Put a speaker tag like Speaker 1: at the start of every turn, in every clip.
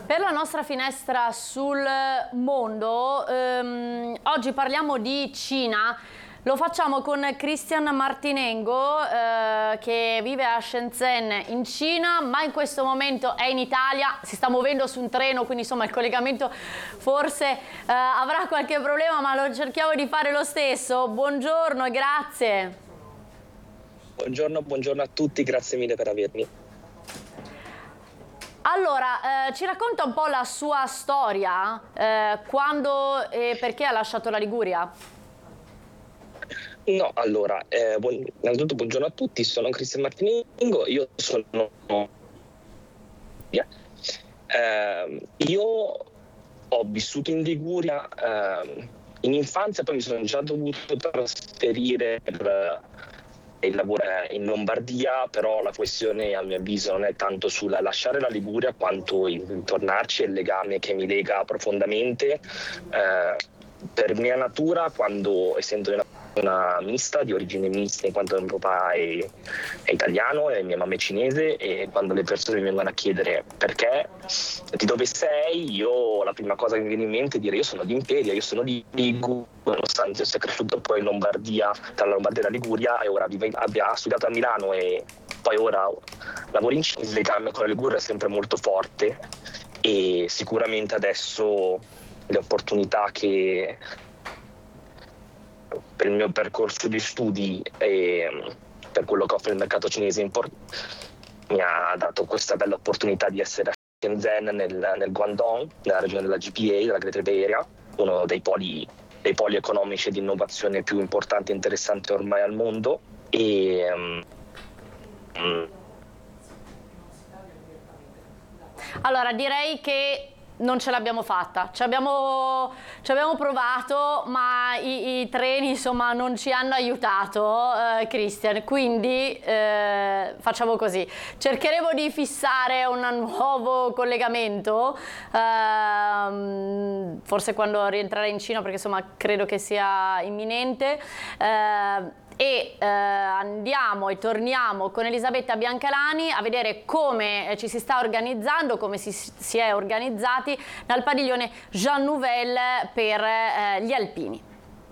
Speaker 1: Per la nostra finestra sul mondo, oggi parliamo di Cina. Lo facciamo con Christian Martinengo che vive a Shenzhen in Cina, ma in questo momento è in Italia, si sta muovendo su un treno, quindi insomma il collegamento forse avrà qualche problema, ma lo cerchiamo di fare lo stesso. Buongiorno e grazie.
Speaker 2: Buongiorno a tutti, grazie mille per avermi.
Speaker 1: Allora, ci racconta un po' la sua storia, quando e perché ha lasciato la Liguria?
Speaker 2: No, allora, innanzitutto buongiorno a tutti, sono Christian Martinengo, io ho vissuto in Liguria in infanzia, poi mi sono già dovuto trasferire per il lavoro in Lombardia, però la questione a mio avviso non è tanto sul lasciare la Liguria quanto il tornarci, è il legame che mi lega profondamente per mia natura, quando essendo una mista, di origine mista, in quanto mio papà è italiano e mia mamma è cinese, e quando le persone mi vengono a chiedere perché, di dove sei, io la prima cosa che mi viene in mente è dire io sono di Imperia, io sono di Liguria, nonostante sia cresciuto poi in Lombardia, tra la Lombardia e la Liguria, e ora abbia studiato a Milano e poi ora lavoro in Cina. Il legame con la Liguria è sempre molto forte e sicuramente adesso le opportunità che per il mio percorso di studi e per quello che offre il mercato cinese mi ha dato questa bella opportunità di essere a Shenzhen nel Guangdong, nella regione della GPA, della Greater Bay Area, uno dei poli economici e di innovazione più importanti e interessanti ormai al mondo.
Speaker 1: Allora, direi che non ce l'abbiamo fatta, ci abbiamo provato, ma i treni insomma non ci hanno aiutato, Christian, quindi facciamo così, cercheremo di fissare un nuovo collegamento, forse quando rientrerai in Cina, perché insomma credo che sia imminente. Andiamo e torniamo con Elisabetta Biancalani a vedere come ci si sta organizzando, come si è organizzati dal padiglione Jean Nouvel per gli alpini.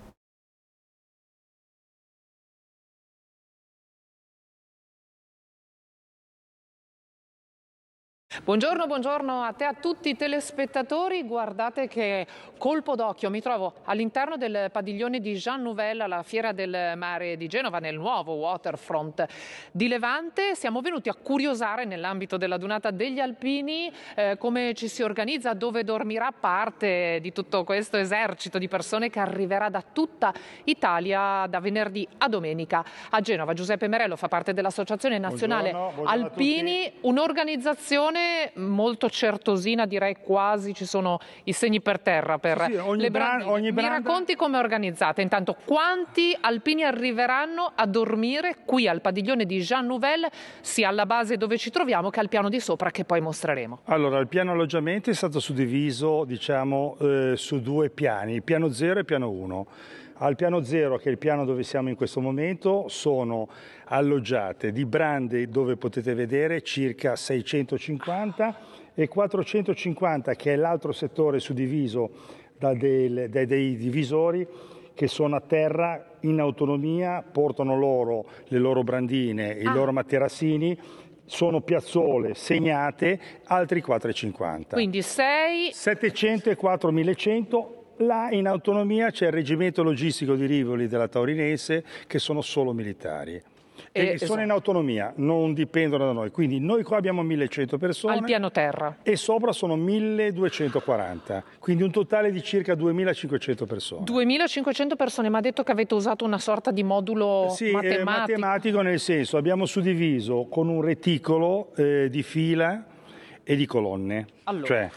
Speaker 3: Buongiorno a te, a tutti i telespettatori. Guardate che colpo d'occhio, mi trovo all'interno del padiglione di Jean Nouvel alla Fiera del Mare di Genova, nel nuovo waterfront di Levante. Siamo venuti a curiosare nell'ambito della Dunata degli Alpini come ci si organizza, dove dormirà parte di tutto questo esercito di persone che arriverà da tutta Italia da venerdì a domenica a Genova. Giuseppe Merello fa parte dell'Associazione Nazionale Alpini, un'organizzazione molto certosina, direi quasi ci sono i segni per terra per le brandine. Mi racconti come è organizzata? Intanto, quanti alpini arriveranno a dormire qui al padiglione di Jean Nouvel, sia alla base dove ci troviamo che al piano di sopra, che poi mostreremo?
Speaker 4: Allora, il piano alloggiamento è stato suddiviso, diciamo, su due piani, piano 0 e piano 1. Al piano 0, che è il piano dove siamo in questo momento, sono alloggiate di brande dove potete vedere circa 650 e 450, che è l'altro settore suddiviso da dei divisori che sono a terra in autonomia, portano le loro brandine, i loro materassini. Sono piazzole segnate, altri 450.
Speaker 3: Quindi
Speaker 4: 700 e 4100. Là in autonomia c'è il reggimento logistico di Rivoli della Taurinense, che sono solo militari. Sono in autonomia, non dipendono da noi. Quindi noi qua abbiamo 1100 persone.
Speaker 3: Al piano terra.
Speaker 4: E sopra sono 1240. Quindi un totale di circa 2500 persone.
Speaker 3: 2500 persone, ma ha detto che avete usato una sorta di modulo
Speaker 4: matematico, nel senso abbiamo suddiviso con un reticolo di fila e di colonne.
Speaker 3: Allora.
Speaker 4: Cioè,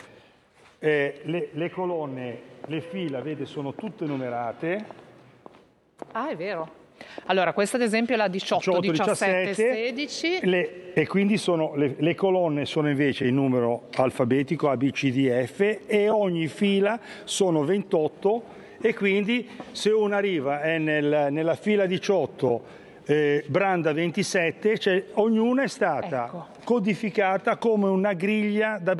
Speaker 4: le colonne, le fila, vede, sono tutte numerate.
Speaker 3: Ah, è vero. Allora, questa ad esempio è la 18, 17, 16.
Speaker 4: E quindi le colonne sono invece in numero alfabetico A, B, C, D, F, e ogni fila sono 28, e quindi se uno arriva è nella fila 18, branda 27, cioè ognuna è stata codificata come una griglia da